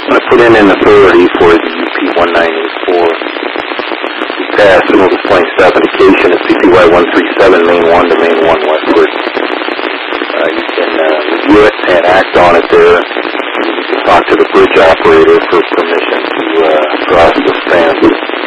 I'm going to put in an authority for the UP-1984 to pass single displaying stop indication at CPY 137 Main 1 to Main 1 westward. You can review it and act on it there. You can talk to the bridge operator for permission to cross the span.